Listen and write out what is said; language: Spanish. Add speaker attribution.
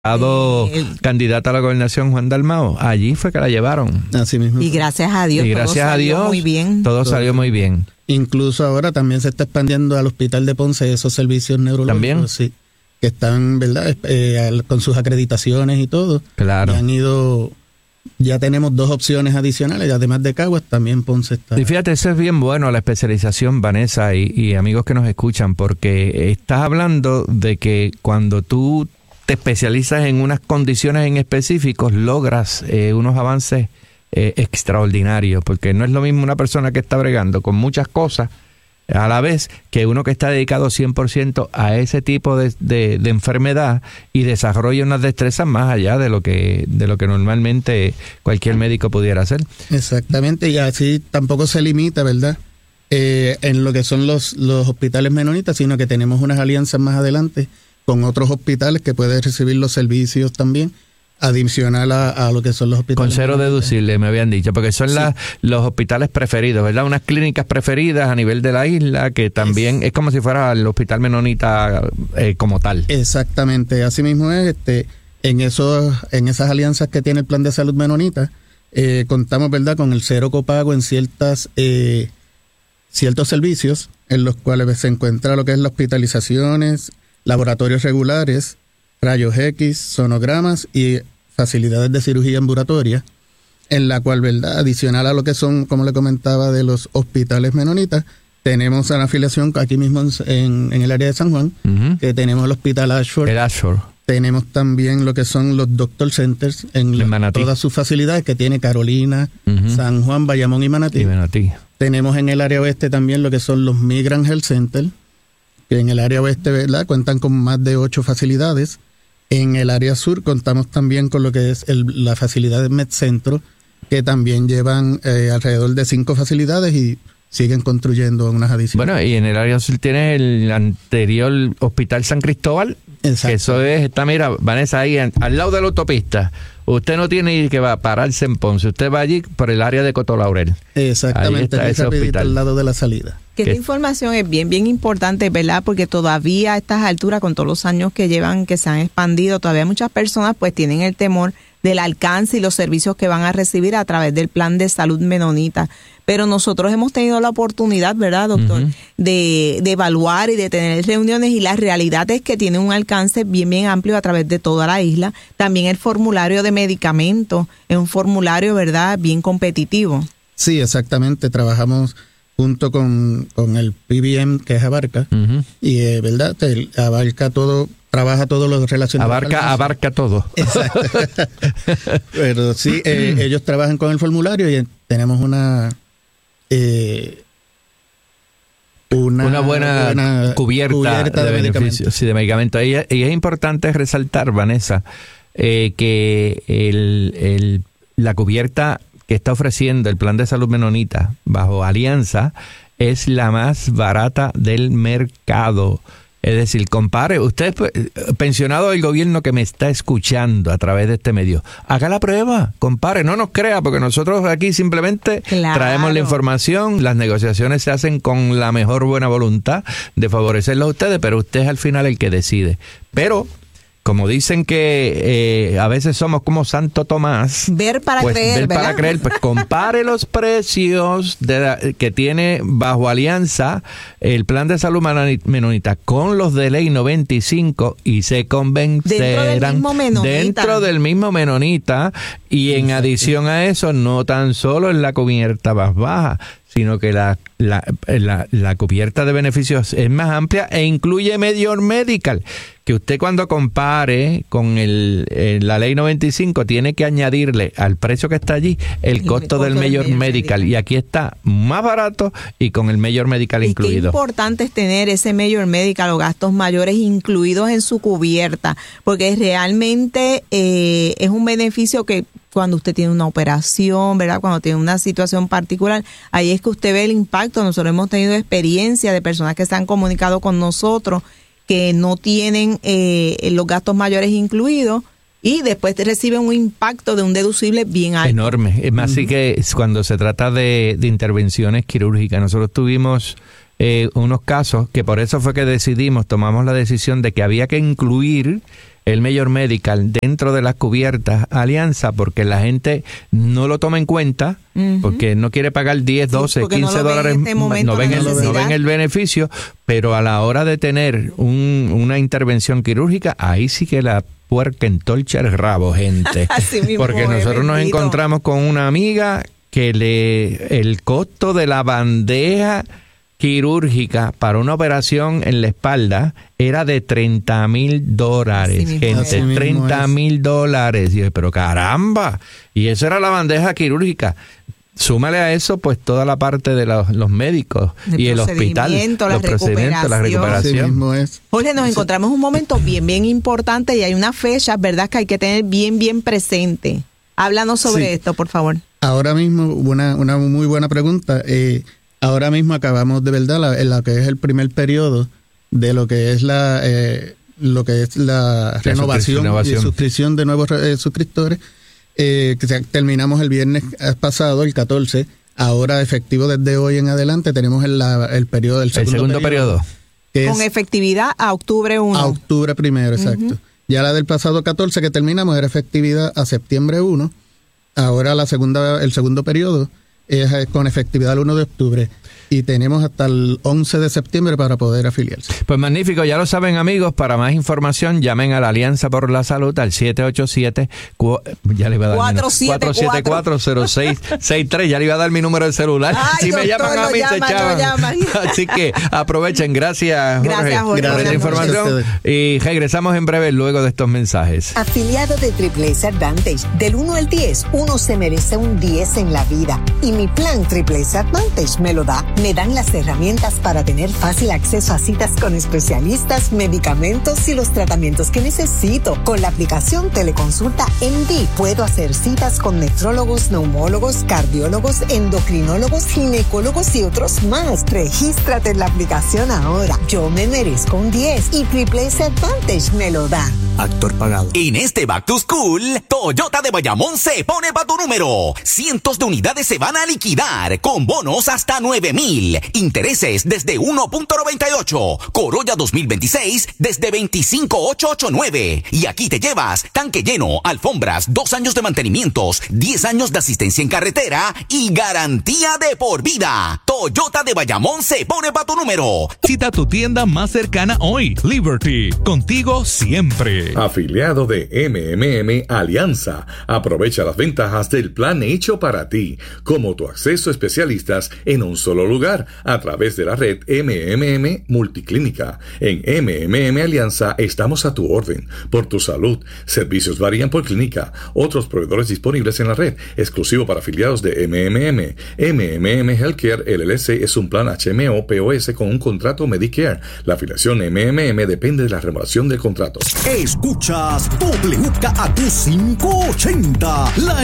Speaker 1: candidato a la gobernación Juan Dalmau, allí fue que la llevaron.
Speaker 2: Así mismo.
Speaker 3: Y gracias a Dios, muy bien.
Speaker 1: Todo salió muy bien.
Speaker 2: Incluso ahora también se está expandiendo al hospital de Ponce esos servicios neurológicos. ¿También? Sí, que están, ¿verdad? Con sus acreditaciones y todo.
Speaker 1: Claro.
Speaker 2: Y ya tenemos 2 opciones adicionales, además de Caguas, también Ponce está.
Speaker 1: Y fíjate, eso es bien bueno, la especialización, Vanessa, y amigos que nos escuchan, porque estás hablando de que cuando tú te especializas en unas condiciones en específicos, logras unos avances extraordinarios, porque no es lo mismo una persona que está bregando con muchas cosas a la vez que uno que está dedicado 100% a ese tipo de enfermedad y desarrolla unas destrezas más allá de lo que normalmente cualquier médico pudiera hacer.
Speaker 2: Exactamente, y así tampoco se limita, ¿verdad? En lo que son los hospitales menonitas, sino que tenemos unas alianzas más adelante con otros hospitales que pueden recibir los servicios también, adicional a lo que son los hospitales.
Speaker 1: Con cero deducible, me habían dicho, porque son los hospitales preferidos, ¿verdad? Unas clínicas preferidas a nivel de la isla, que también es como si fuera el hospital menonita como tal.
Speaker 2: Exactamente, así mismo es. En esas alianzas que tiene el Plan de Salud Menonita, contamos, ¿verdad?, con el cero copago en ciertos servicios, en los cuales se encuentra lo que es las hospitalizaciones, laboratorios regulares, rayos X, sonogramas y facilidades de cirugía ambulatoria, en la cual, ¿verdad?, adicional a lo que son, como le comentaba, de los hospitales menonitas, tenemos una afiliación aquí mismo en el área de San Juan, que tenemos el Hospital Ashford.
Speaker 1: El Ashford.
Speaker 2: Tenemos también lo que son los Doctor Centers en todas sus facilidades, que tiene Carolina, San Juan, Bayamón y Manatí. Tenemos en el área oeste también lo que son los Migrant Health Center, que en el área oeste, ¿verdad?, cuentan con más de 8 facilidades. En el área sur contamos también con lo que es la facilidad de MedCentro, que también llevan alrededor de 5 facilidades y siguen construyendo unas adicionales.
Speaker 1: Bueno, y en el área sur tienes el anterior Hospital San Cristóbal. Exacto. Que eso está, mira, Vanessa, ahí al lado de la autopista. Usted no tiene que va a pararse en Ponce, usted va allí por el área de Coto Laurel.
Speaker 2: Exactamente, ahí está ese hospital al lado de la salida.
Speaker 3: Que esta información es bien importante, ¿verdad? Porque todavía a estas alturas, con todos los años que llevan, que se han expandido, todavía muchas personas pues tienen el temor del alcance y los servicios que van a recibir a través del Plan de Salud Menonita. Pero nosotros hemos tenido la oportunidad, ¿verdad, doctor?, de evaluar y de tener reuniones, y la realidad es que tiene un alcance bien amplio a través de toda la isla. También el formulario de medicamentos es un formulario, ¿verdad?, bien competitivo.
Speaker 2: Sí, exactamente. Trabajamos junto con el PBM, que es Abarca, y ¿verdad?, abarca todo, trabaja todo lo relacionado.
Speaker 1: Abarca todo.
Speaker 2: Exacto. Pero sí, ellos trabajan con el formulario y tenemos una
Speaker 1: buena cubierta de beneficios, sí, de medicamentos. Y es importante resaltar, Vanessa, que la cubierta que está ofreciendo el Plan de Salud Menonita bajo alianza es la más barata del mercado. Es decir, compare, usted pensionado del gobierno que me está escuchando a través de este medio, haga la prueba, compare, no nos crea, porque nosotros aquí simplemente traemos la información, las negociaciones se hacen con la mejor buena voluntad de favorecerlos a ustedes, pero usted es al final el que decide. Pero como dicen que a veces somos como Santo Tomás.
Speaker 3: Ver para creer, ¿verdad?
Speaker 1: Para creer, pues compare los precios que tiene bajo alianza el Plan de Salud Menonita con los de Ley 95 y se convencerán dentro del mismo Menonita. Y en adición a eso, no tan solo es la cubierta más baja, sino que la cubierta de beneficios es más amplia e incluye Major Medical, que usted cuando compare con la ley 95 tiene que añadirle al precio que está allí el costo del Major Medical, y aquí está más barato y con el Major Medical incluido.
Speaker 3: Qué importante es tener ese Major Medical o gastos mayores incluidos en su cubierta, porque realmente es un beneficio que cuando usted tiene una operación, ¿verdad?, cuando tiene una situación particular, ahí es que usted ve el impacto. Nosotros hemos tenido experiencia de personas que se han comunicado con nosotros que no tienen los gastos mayores incluidos y después reciben un impacto de un deducible bien alto.
Speaker 1: Enorme. Es más, así que cuando se trata de intervenciones quirúrgicas, nosotros tuvimos unos casos que por eso fue que tomamos la decisión de que había que incluir el Mayor Medical dentro de las cubiertas Alianza, porque la gente no lo toma en cuenta, porque no quiere pagar 10, 12, 15 dólares, no ven el beneficio, pero a la hora de tener una intervención quirúrgica, ahí sí que la puerca entorcha el rabo, gente. Porque nosotros nos encontramos con una amiga que el costo de la bandeja quirúrgica para una operación en la espalda era de $30,000, gente, $30,000. Y yo, pero caramba, y eso era la bandeja quirúrgica. Súmale a eso, pues, toda la parte de los médicos y el hospital, los procedimientos, la recuperación.
Speaker 3: Jorge, nos encontramos en un momento bien importante y hay una fecha, ¿verdad?, que hay que tener bien presente. Háblanos sobre esto, por favor.
Speaker 2: Ahora mismo, una muy buena pregunta. Ahora mismo acabamos de verdad en lo que es el primer periodo de lo que es la renovación y suscripción de nuevos suscriptores. Terminamos el viernes pasado, el 14. Ahora, efectivo desde hoy en adelante, tenemos el periodo del
Speaker 1: segundo periodo.
Speaker 3: Con efectividad a octubre 1.
Speaker 2: A octubre 1, exacto. Ya la del pasado 14 que terminamos era efectividad a septiembre 1. Ahora el segundo periodo es con efectividad el 1 de octubre. Y tenemos hasta el 11 de septiembre para poder afiliarse.
Speaker 1: Pues magnífico, ya lo saben, amigos. Para más información, llamen a la Alianza por la Salud al 474-0663. Ya le iba a dar mi número de celular.
Speaker 3: Ay,
Speaker 1: si me llaman a mí, se echaban. Así que aprovechen. Gracias, Jorge, por esta información. Y regresamos en breve luego de estos mensajes.
Speaker 4: Afiliado de Triple S Advantage. Del 1 al 10, uno se merece un 10 en la vida. Y mi plan Triple S Advantage me lo da. Me dan las herramientas para tener fácil acceso a citas con especialistas, medicamentos y los tratamientos que necesito. Con la aplicación Teleconsulta MD puedo hacer citas con nefrólogos, neumólogos, cardiólogos, endocrinólogos, ginecólogos y otros más. Regístrate en la aplicación ahora. Yo me merezco un 10 y Triple S Advantage me lo da.
Speaker 5: Actor pagado. En este Back to School, Toyota de Bayamón se pone pa' tu número. Cientos de unidades se van a liquidar con bonos hasta 9,000. Intereses desde 1.98. Corolla 2026 desde 25,889. Y aquí te llevas tanque lleno, alfombras, 2 años de mantenimientos, 10 años de asistencia en carretera y garantía de por vida. Toyota de Bayamón se pone pa' tu número.
Speaker 6: Cita tu tienda más cercana hoy. Liberty, contigo siempre.
Speaker 7: Afiliado de MMM Alianza. Aprovecha las ventajas del plan hecho para ti, como tu acceso a especialistas en un solo lugar a través de la red MMM Multiclínica. En MMM Alianza estamos a tu orden. Por tu salud, servicios varían por clínica. Otros proveedores disponibles en la red, exclusivo para afiliados de MMM. MMM Healthcare LLC es un plan HMO POS con un contrato Medicare. La afiliación MMM depende de la renovación del contrato.
Speaker 5: Escuchas WKAQ 580, la